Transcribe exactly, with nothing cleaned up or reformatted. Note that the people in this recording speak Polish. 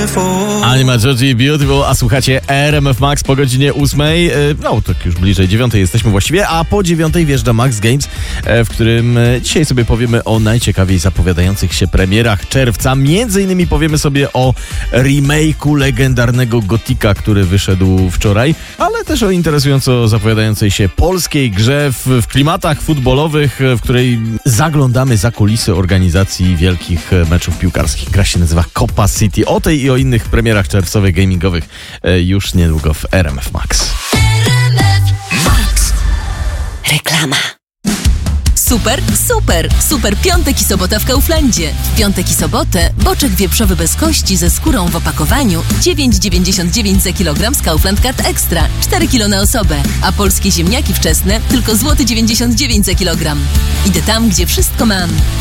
Anima Georgie Beautiful, a słuchacie R M F Max po godzinie ósmej, no tak już bliżej dziewiątej jesteśmy właściwie, a po dziewiątej wjeżdża Max Games, w którym dzisiaj sobie powiemy o najciekawiej zapowiadających się premierach czerwca. Między innymi powiemy sobie o remake'u legendarnego Gotika, który wyszedł wczoraj, ale też o interesująco zapowiadającej się polskiej grze w, w klimatach futbolowych, w której zaglądamy za kulisy organizacji wielkich meczów piłkarskich. Gra się nazywa Copa City. O tej i o innych premierach czerwcowych, gamingowych już niedługo w R M F Max. Max. Reklama. Super, super, super piątek i sobota w Kauflandzie. W piątek i sobotę boczek wieprzowy bez kości ze skórą w opakowaniu dziewięć dziewięćdziesiąt dziewięć za kilogram z Kaufland Card Extra, cztery kilo na osobę, a polskie ziemniaki wczesne tylko złoty dziewięćdziesiąt dziewięć za kilogram. Idę tam, gdzie wszystko mam.